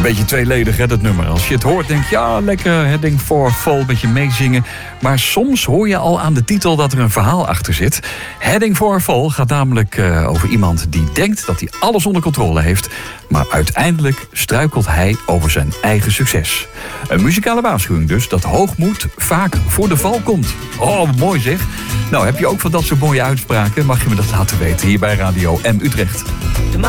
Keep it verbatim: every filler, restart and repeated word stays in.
beetje tweeledig, hè, dat nummer. Als je het hoort, denk je, ja, lekker Heading for a Fall, een beetje meezingen. Maar soms hoor je al aan de titel dat er een verhaal achter zit. Heading for a Fall gaat namelijk uh, over iemand die denkt dat hij alles onder controle heeft. Maar uiteindelijk struikelt hij over zijn eigen succes. Een muzikale waarschuwing dus, dat hoogmoed vaak voor de val komt. Oh, mooi zeg. Nou, heb je ook van dat soort mooie uitspraken? Mag je me dat laten weten hier bij Radio M Utrecht.